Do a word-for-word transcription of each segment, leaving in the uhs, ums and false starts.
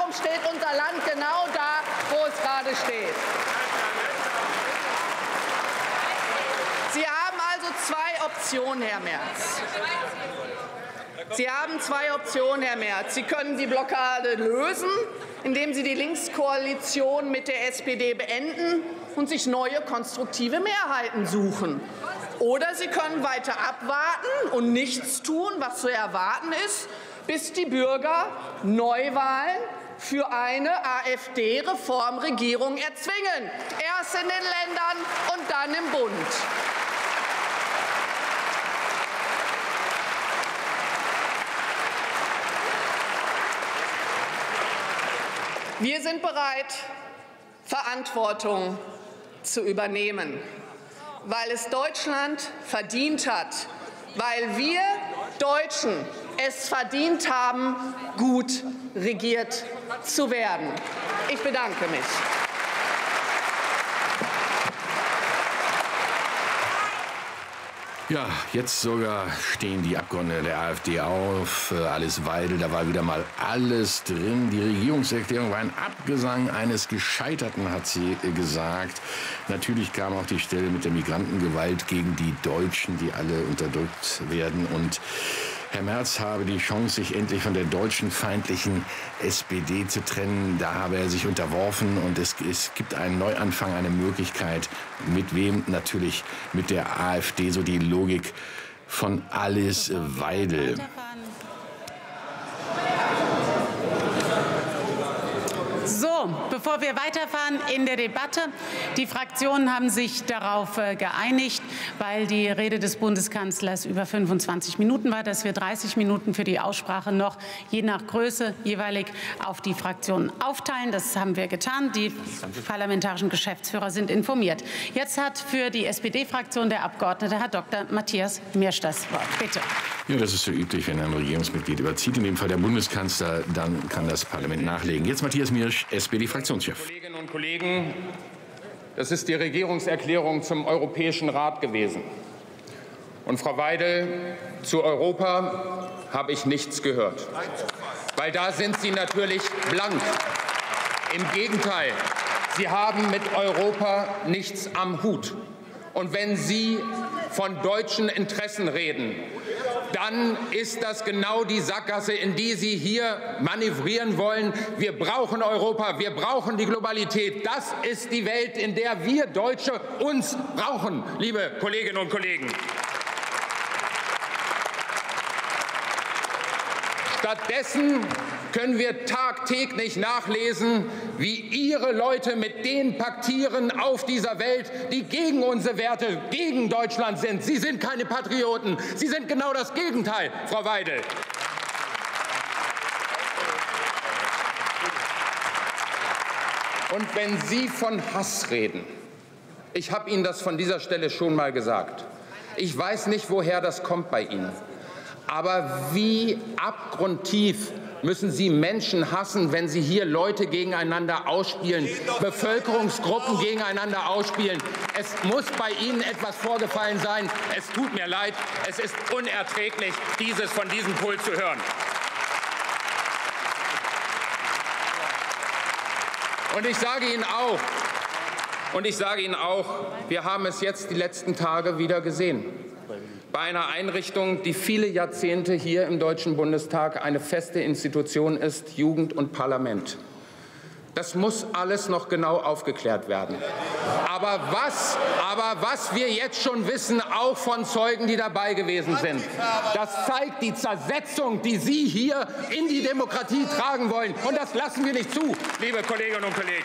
Warum steht unser Land genau da, wo es gerade steht? Sie haben also zwei Optionen, Herr Merz. Sie haben zwei Optionen, Herr Merz. Sie können die Blockade lösen, indem Sie die Linkskoalition mit der S P D beenden und sich neue konstruktive Mehrheiten suchen. Oder Sie können weiter abwarten und nichts tun, was zu erwarten ist, bis die Bürger Neuwahlen für eine AfD-Reformregierung erzwingen. Erst in den Ländern und dann im Bund. Wir sind bereit, Verantwortung zu übernehmen, weil es Deutschland verdient hat, weil wir Deutschen es verdient haben, gut regiert zu werden. Ich bedanke mich. Ja, jetzt sogar stehen die Abgeordneten der AfD auf. Alice Weidel, da war wieder mal alles drin. Die Regierungserklärung war ein Abgesang eines Gescheiterten, hat sie gesagt. Natürlich kam auch die Stelle mit der Migrantengewalt gegen die Deutschen, die alle unterdrückt werden. Und Herr Merz habe die Chance, sich endlich von der deutschenfeindlichen S P D zu trennen. Da habe er sich unterworfen und es, es gibt einen Neuanfang, eine Möglichkeit. Mit wem? Natürlich mit der AfD, so die Logik von Alice Weidel. So, bevor wir weiterfahren in der Debatte, die Fraktionen haben sich darauf geeinigt, weil die Rede des Bundeskanzlers über fünfundzwanzig Minuten war, dass wir dreißig Minuten für die Aussprache noch je nach Größe jeweilig auf die Fraktionen aufteilen. Das haben wir getan. Die parlamentarischen Geschäftsführer sind informiert. Jetzt hat für die S P D-Fraktion der Abgeordnete Herr Doktor Matthias Miersch das Wort. Bitte. Ja, das ist so üblich, wenn ein Regierungsmitglied überzieht, in dem Fall der Bundeskanzler, dann kann das Parlament nachlegen. Jetzt Matthias Miersch, S P D-Fraktionschef. Kolleginnen und Kollegen, das ist die Regierungserklärung zum Europäischen Rat gewesen. Und Frau Weidel, zu Europa habe ich nichts gehört. Weil da sind Sie natürlich blank. Im Gegenteil, Sie haben mit Europa nichts am Hut. Und wenn Sie von deutschen Interessen reden, dann ist das genau die Sackgasse, in die Sie hier manövrieren wollen. Wir brauchen Europa, wir brauchen die Globalität. Das ist die Welt, in der wir Deutsche uns brauchen, liebe Kolleginnen und Kollegen. Stattdessen können wir tagtäglich nachlesen, wie Ihre Leute mit denen paktieren auf dieser Welt, die gegen unsere Werte, gegen Deutschland sind. Sie sind keine Patrioten. Sie sind genau das Gegenteil, Frau Weidel. Und wenn Sie von Hass reden, ich habe Ihnen das von dieser Stelle schon mal gesagt, ich weiß nicht, woher das kommt bei Ihnen. Aber wie abgrundtief müssen Sie Menschen hassen, wenn Sie hier Leute gegeneinander ausspielen, Bevölkerungsgruppen gegeneinander ausspielen? Es muss bei Ihnen etwas vorgefallen sein. Es tut mir leid, es ist unerträglich, dieses von diesem Pult zu hören. Und ich sage Ihnen auch, und ich sage Ihnen auch, wir haben es jetzt die letzten Tage wieder gesehen. Bei einer Einrichtung, die viele Jahrzehnte hier im Deutschen Bundestag eine feste Institution ist, Jugend und Parlament. Das muss alles noch genau aufgeklärt werden. Aber was, aber was wir jetzt schon wissen, auch von Zeugen, die dabei gewesen sind, das zeigt die Zersetzung, die Sie hier in die Demokratie tragen wollen. Und das lassen wir nicht zu, liebe Kolleginnen und Kollegen.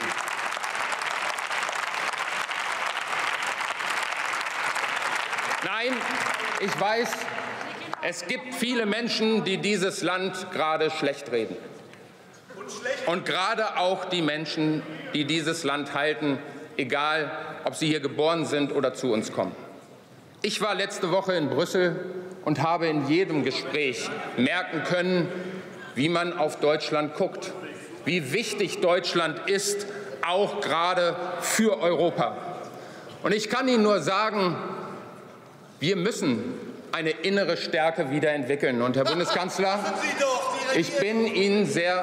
Nein, ich weiß, es gibt viele Menschen, die dieses Land gerade schlecht reden. Und gerade auch die Menschen, die dieses Land halten, egal ob sie hier geboren sind oder zu uns kommen. Ich war letzte Woche in Brüssel und habe in jedem Gespräch merken können, wie man auf Deutschland guckt, wie wichtig Deutschland ist, auch gerade für Europa. Und ich kann Ihnen nur sagen, wir müssen eine innere Stärke wiederentwickeln. Und Herr Bundeskanzler, ich bin Ihnen sehr